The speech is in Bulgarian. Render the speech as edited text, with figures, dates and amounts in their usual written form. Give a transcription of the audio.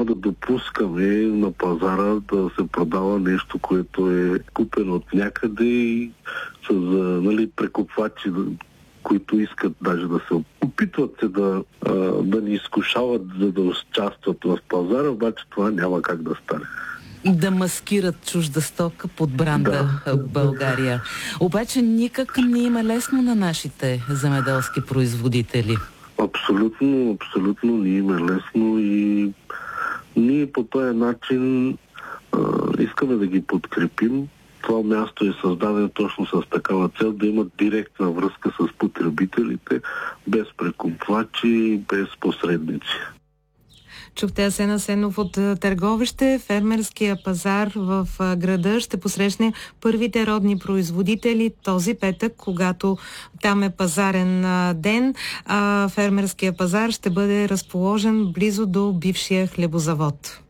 да допускаме на пазара да се продава нещо, което е купено от някъде и с прекупвачи, които искат даже да се опитват се да ни изкушават, за да участват в пазара, обаче това няма как да стане. Да маскират чужда стока под бранда България. Обаче никак не им е лесно на нашите земеделски производители. Абсолютно не им е лесно и ние по този начин искаме да ги подкрепим. Това място е създадено точно с такава цел, да имат директна връзка с потребителите, без прекупвачи, без посредници. Чухте Асен Асенов от Търговище. Фермерския пазар в града ще посрещне първите родни производители този петък, когато там е пазарен ден. Фермерския пазар ще бъде разположен близо до бившия хлебозавод.